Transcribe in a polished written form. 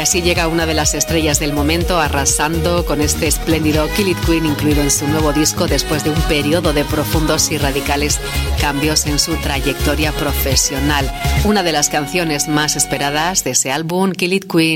así llega una de las estrellas del momento, arrasando con este espléndido Kill It Queen incluido en su nuevo disco después de un periodo de profundos y radicales cambios en su trayectoria profesional. Una de las canciones más esperadas de ese álbum, Kill It Queen.